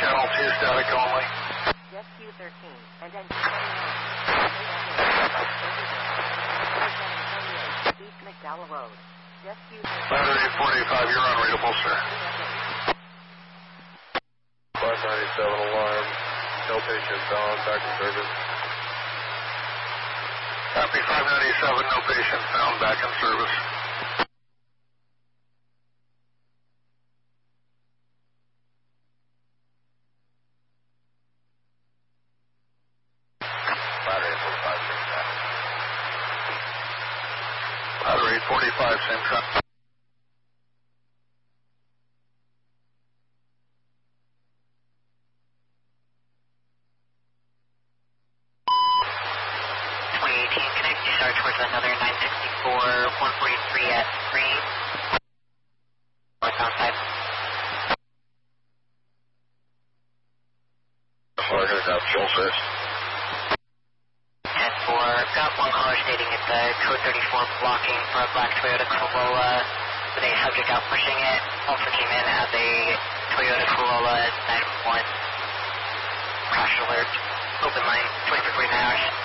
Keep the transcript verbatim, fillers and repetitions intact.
Channel two static only. Jet Q thirteen, and then East McDowell Road. Jet Q thirteen. Battery forty-five, you're unreadable, sir. five ninety-seven alarm, no patient found, back in service. Copy five ninety-seven, no patient found, back in service. Battery forty-five, same track. Battery forty-five, same track. twenty eighteen, connect you start towards another nine sixty-four, one forty-three at three. Northbound side. We're going to have fuel first. ten four, got one caller stating it's a code thirty-four blocking for a black Toyota Corolla with a subject out pushing it. Also came in as a Toyota Corolla nine one. Crash alert. Open line, twenty-four forty-nine hours.